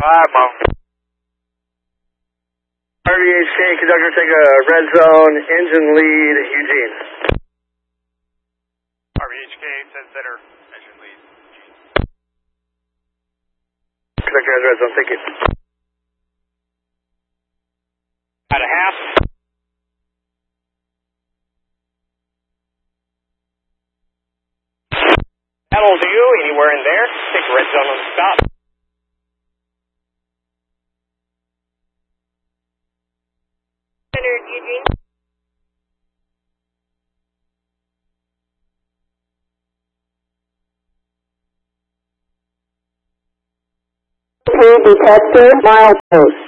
5 Mom. RVHK, conductor, take a red zone, engine lead, Eugene. RVHK, 10 center, engine lead, Eugene. Conductor has red zone, thank you. At a half. That'll do, anywhere in there. Take a red zone on the stop. Center, Eugene. Detector, milepost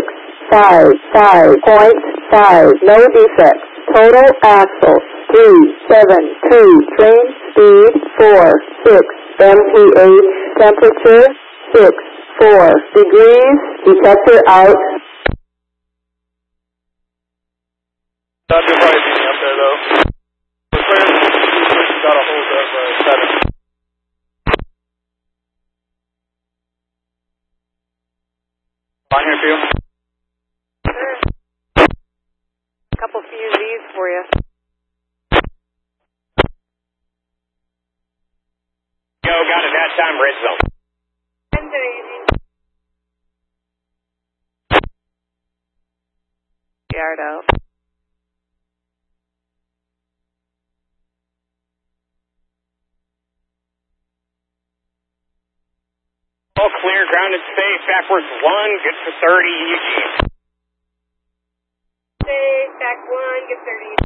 655.5, no defects. Total axle 372, train speed 46, MPH temperature 64 degrees, detector out. Not too probably being up there though. We're clear. Got a hold of 7. Fine here for you. Sure. A couple fuses for you. Go, got it that time, red zone. 10 center, Eugene. Yard out. All clear, grounded space, backwards 1, good for 30, Eugene. Stay, back 1, get 30.